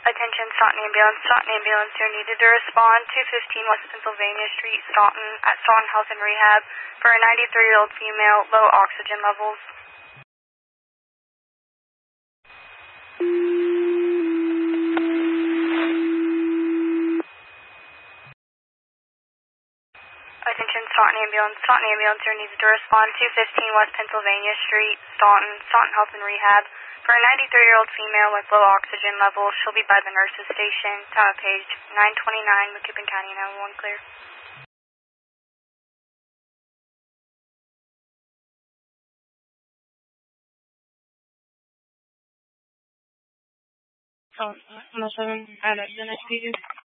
Attention, Staunton Ambulance. Staunton Ambulance, you're needed to respond 215 West Pennsylvania Street, Staunton, at Staunton Health and Rehab for a 93-year-old female, low oxygen levels. Attention, Staunton Ambulance. Staunton Ambulance, you're needed to respond 215 West Pennsylvania Street, Staunton, Staunton Health and Rehab for a 93-year-old female with low oxygen levels. She'll be by the nurses station. Time of page 929, Macoupin County, 911 clear. Oh, no saben, a la, yo no escribí.